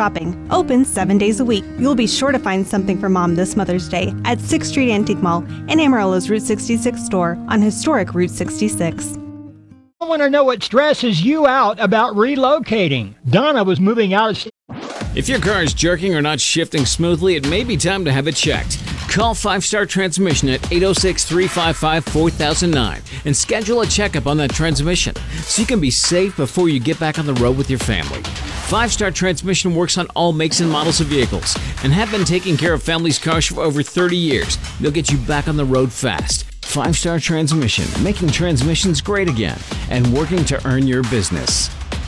shopping. Open 7 days a week. You'll be sure to find something for Mom this Mother's Day at 6th Street Antique Mall and Amarillo's Route 66 store on historic Route 66. I want to know what stresses you out about relocating. Donna was moving out of... If your car is jerking or not shifting smoothly, it may be time to have it checked. Call 5 Star Transmission at 806-355-4009 and schedule a checkup on that transmission so you can be safe before you get back on the road with your family. 5 Star Transmission works on all makes and models of vehicles and have been taking care of families' cars for over 30 years. They'll get you back on the road fast. 5 Star Transmission, making transmissions great again and working to earn your business.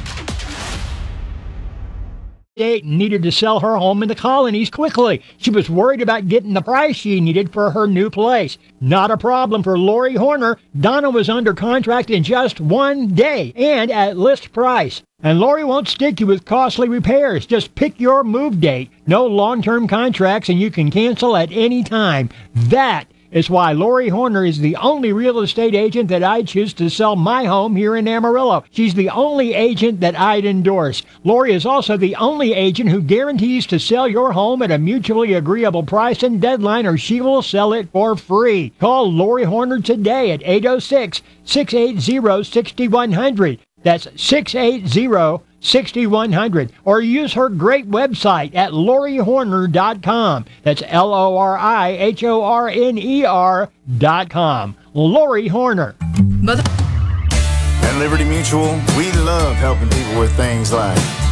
Needed to sell her home in the colonies quickly. She was worried about getting the price she needed for her new place. Not a problem for Lori Horner. Donna was under contract in just 1 day and at list price. And Lori won't stick you with costly repairs. Just pick your move date. No long-term contracts, and you can cancel at any time. That is why Lori Horner is the only real estate agent that I'd choose to sell my home here in Amarillo. She's the only agent that I'd endorse. Lori is also the only agent who guarantees to sell your home at a mutually agreeable price and deadline, or she will sell it for free. Call Lori Horner today at 806-680-6100. That's 680-6100. Or use her great website at LoriHorner.com. That's LoriHorner.com. Lori Horner. At Liberty Mutual, we love helping people with things like